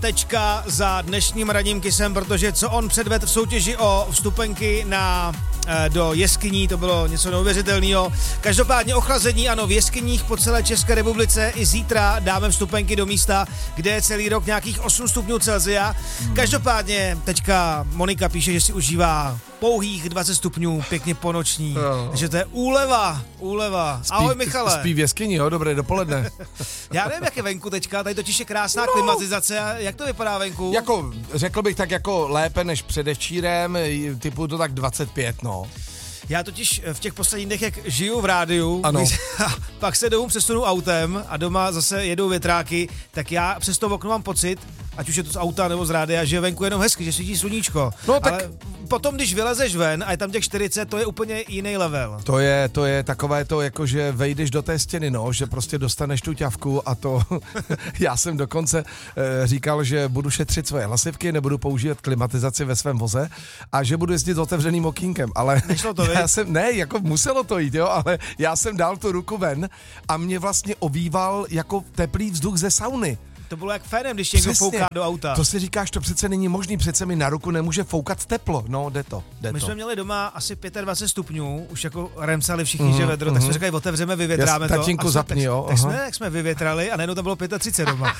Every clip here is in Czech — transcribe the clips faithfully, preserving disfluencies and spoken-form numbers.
tečka za dnešním ranním Kissem, protože co on předvedl v soutěži o vstupenky na do jeskyní, to bylo něco neuvěřitelného. Každopádně ochlazení, ano, v jeskyních po celé České republice i zítra dáme vstupenky do místa, kde je celý rok nějakých osm stupňů Celsia. Každopádně teďka Monika píše, že si užívá pouhých dvacet stupňů, pěkně ponoční. No. Takže to je úleva, úleva. Spí, Ahoj Michale. Spí v jeskyni, jo, dobré dopoledne. Já nevím, jak je venku teďka, tady totiž je krásná no. klimatizace. Jak to vypadá venku? Jako, řekl bych tak jako lépe než předevčírem, typu to tak dvacet pět, no. Já totiž v těch posledních dnech, jak žiju v rádiu, ano. pak se domů přesunu autem a doma zase jedou větráky, tak já přes to okno mám pocit, ať už je to z auta nebo z rádia, že je venku jenom hezky, že svítí sluníčko. No tak... Ale potom, když vylezeš ven a je tam těch čtyřicet, to je úplně jiný level. To je, to je takové to, jako že vejdeš do té stěny, no, že prostě dostaneš tu ťavku a to, já jsem dokonce e, říkal, že budu šetřit svoje hlasivky, nebudu používat klimatizaci ve svém voze a že budu jezdit s otevřeným okýnkem, ale nešlo to, já jsem, ne, jako muselo to jít, jo, ale já jsem dal tu ruku ven a mě vlastně ovýval jako teplý vzduch ze sauny. To bylo jak fénem, když někdo fouká do auta. To si říkáš, to přece není možný, přece mi na ruku nemůže foukat teplo. No, jde to, jde My to. jsme měli doma asi dvacet pět stupňů, už jako remsali všichni, mm, že vedro, mm. tak jsme říkali, otevřeme, vyvětráme Jas, to. Tatínku zapni, jo. Tak, tak, jsme, tak jsme vyvětrali a najednou to bylo třicet pět doma.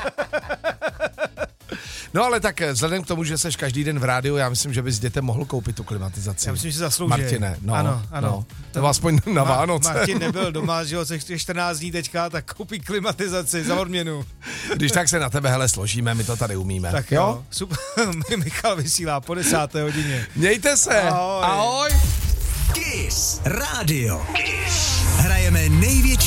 No ale tak vzhledem k tomu, že seš každý den v rádiu, já myslím, že bys dětem mohl koupit tu klimatizaci. Já myslím, že se zaslouží. Martine, no. Ano, ano. No. To aspoň na Ma- Vánoce. Martin nebyl doma, že jo, čtrnáct dní teďka, tak koupí klimatizaci za odměnu. Když tak se na tebe, hele, složíme, my to tady umíme. Tak jo, jo? Super, Michal vysílá po desáté hodině. Mějte se. Ahoj. Ahoj. Kiss Radio. Kiss. Hrajeme největší